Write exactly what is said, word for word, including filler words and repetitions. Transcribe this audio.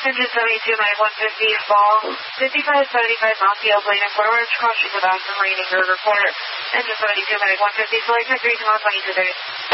Engine seventy-two, Mike one fifty, fall, fifty-five seventy-five, Moscow, plane and forward, cross street with Austin, landing, bird report. Engine seventy-two, Mike one fifty, select three, two, one twenty-two thirty.